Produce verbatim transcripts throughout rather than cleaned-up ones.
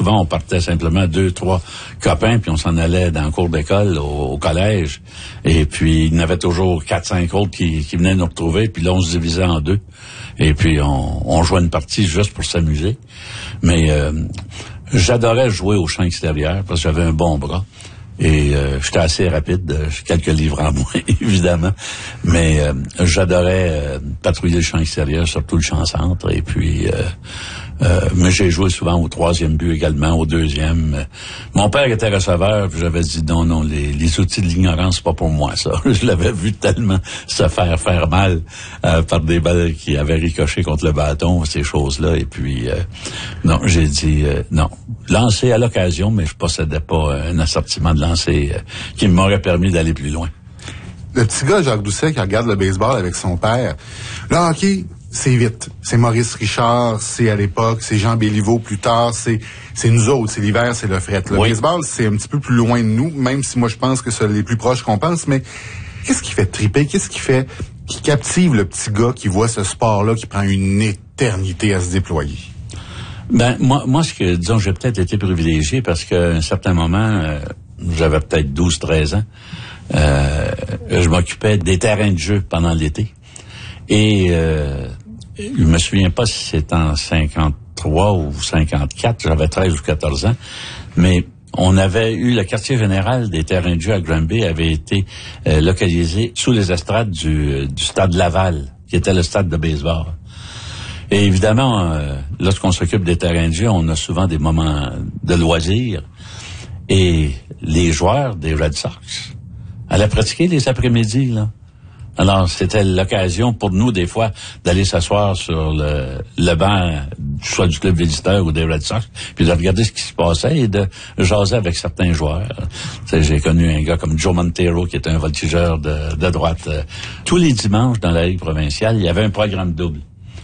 souvent, on partait simplement deux, trois copains, puis on s'en allait dans le cours d'école, au, au collège. Et puis, il y en avait toujours quatre, cinq autres qui, qui venaient nous retrouver, puis là, on se divisait en deux. Et puis, on, on jouait une partie juste pour s'amuser. Mais euh, j'adorais jouer au champ extérieur, parce que j'avais un bon bras. Et euh, j'étais assez rapide, euh, quelques livres en moins, évidemment. Mais euh, j'adorais euh, patrouiller le champ extérieur, surtout le champ centre. Et puis, euh, euh, mais j'ai joué souvent au troisième but également, au deuxième. Mon père était receveur, puis j'avais dit non, non, les, les outils de l'ignorance, c'est pas pour moi, ça. Je l'avais vu tellement se faire faire mal euh, par des balles qui avaient ricoché contre le bâton, ces choses-là. Et puis, euh, non, j'ai dit euh, non. Lancer à l'occasion, mais je possédais pas un assortiment de lancer euh, qui m'aurait permis d'aller plus loin. Le petit gars, Jacques Doucet, qui regarde le baseball avec son père, le hockey, c'est vite. C'est Maurice Richard, c'est à l'époque, c'est Jean Béliveau plus tard, c'est c'est nous autres, c'est l'hiver, c'est le fret. Le oui. baseball, c'est un petit peu plus loin de nous, même si moi je pense que c'est les plus proches qu'on pense, mais qu'est-ce qui fait triper? Qu'est-ce qui fait, qui captive le petit gars qui voit ce sport-là qui prend une éternité à se déployer? Ben, moi, moi, ce que, disons, j'ai peut-être été privilégié parce qu'à un certain moment, euh, j'avais peut-être douze, treize ans, euh, je m'occupais des terrains de jeu pendant l'été. Et, euh, je me souviens pas si c'était en cinquante-trois ou cinquante-quatre, j'avais treize ou quatorze ans, mais on avait eu, le quartier général des terrains de jeu à Granby avait été euh, localisé sous les estrades du, du stade Laval, qui était le stade de baseball. Et évidemment, euh, lorsqu'on s'occupe des terrains de jeu, on a souvent des moments de loisirs. Et les joueurs des Red Sox allaient pratiquer les après-midi, là. Alors, c'était l'occasion pour nous, des fois, d'aller s'asseoir sur le, le banc, soit du club visiteur ou des Red Sox, puis de regarder ce qui se passait et de jaser avec certains joueurs. Tu sais, j'ai connu un gars comme Joe Montero, qui était un voltigeur de, de droite. Tous les dimanches, dans la Ligue provinciale, il y avait un programme double.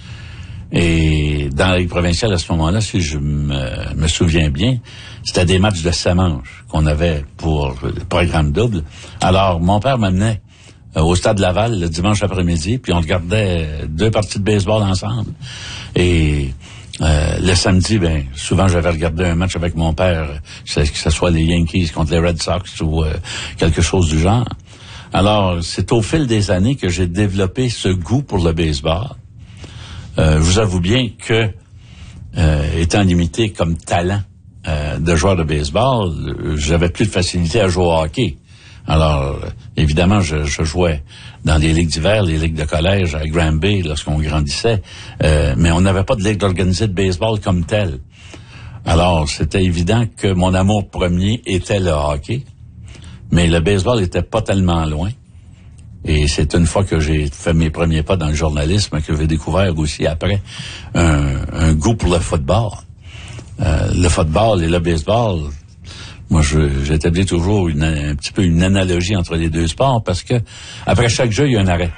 Et dans la Ligue provinciale, à ce moment-là, si je me, me souviens bien, c'était des matchs de sept manches qu'on avait pour le programme double. Alors, mon père m'amenait euh, au stade Laval le dimanche après-midi, puis on regardait deux parties de baseball ensemble. Et euh, le samedi, ben souvent, j'avais regardé un match avec mon père, que ce soit les Yankees contre les Red Sox ou euh, quelque chose du genre. Alors, c'est au fil des années que j'ai développé ce goût pour le baseball. Euh, je vous avoue bien que, euh, étant limité comme talent euh, de joueur de baseball, euh, j'avais plus de facilité à jouer au hockey. Alors, euh, évidemment, je, je jouais dans les ligues d'hiver, les ligues de collège à Granby lorsqu'on grandissait, euh, mais on n'avait pas de ligue organisée de baseball comme telle. Alors, c'était évident que mon amour premier était le hockey, mais le baseball était pas tellement loin. Et c'est une fois que j'ai fait mes premiers pas dans le journalisme que j'ai découvert aussi après un, un goût pour le football. Euh, le football et le baseball, moi je, j'établis toujours une, un petit peu une analogie entre les deux sports parce que après chaque jeu, il y a un arrêt.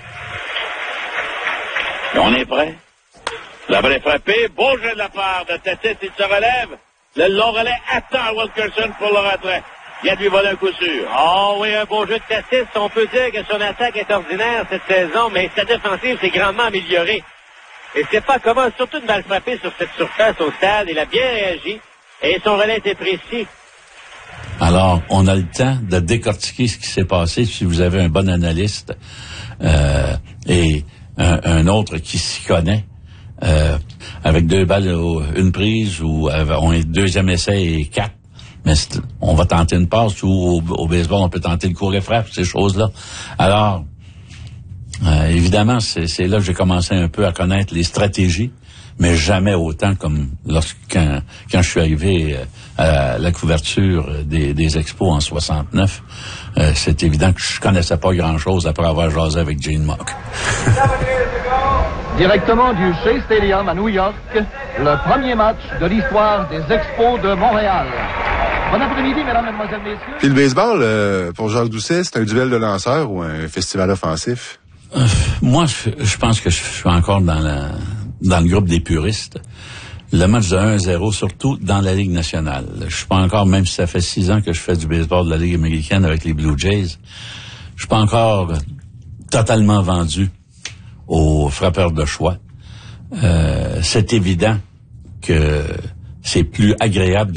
On est prêt? La balle est frappée, beau jeu de la part de Tatis, il se relève. Le long relais attend Wilkerson pour le retrait. Il a lui volé un coup sûr. Oh oui, un beau jeu de Tatis. On peut dire que son attaque est ordinaire cette saison, mais sa défensive s'est grandement améliorée. Et c'est pas comment, surtout une balle frappée sur cette surface au stade. Il a bien réagi et son relais était précis. Alors, on a le temps de décortiquer ce qui s'est passé si vous avez un bon analyste euh, et un, un autre qui s'y connaît. Euh, avec deux balles, une prise ou avec un deuxième essai et quatre. Mais on va tenter une passe ou au, au baseball, on peut tenter le court et frappe, ces choses-là. Alors, euh, évidemment, c'est, c'est là que j'ai commencé un peu à connaître les stratégies, mais jamais autant comme lorsque quand, quand je suis arrivé à la couverture des, des expos en soixante-neuf. Euh, c'est évident que je connaissais pas grand-chose après avoir jasé avec Gene Muck. Directement du Shea Stadium à New York, le premier match de l'histoire des Expos de Montréal. Bon après-midi, mesdames, mesdemoiselles, messieurs. Puis le baseball, euh, pour Jacques Doucet, c'est un duel de lanceurs ou un festival offensif? Euh, moi, je, je pense que je suis encore dans, la, dans le groupe des puristes. Le match de un à zéro, surtout dans la Ligue nationale. Je suis pas encore, même si ça fait six ans que je fais du baseball de la Ligue américaine avec les Blue Jays, je suis pas encore totalement vendu aux frappeurs de choix. Euh, c'est évident que c'est plus agréable